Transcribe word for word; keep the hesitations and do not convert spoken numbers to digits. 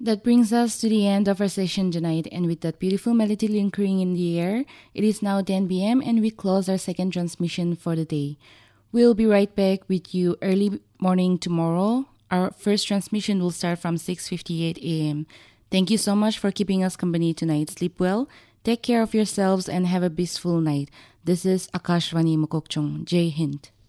That brings us to the end of our session tonight, and with that beautiful melody lingering in the air, it is now ten p.m. and we close our second transmission for the day. We'll be right back with you early morning tomorrow. Our first transmission will start from six fifty-eight a.m. Thank you so much for keeping us company tonight. Sleep well, take care of yourselves, and have a peaceful night. This is Akashvani Mokokchung. Jai Hind.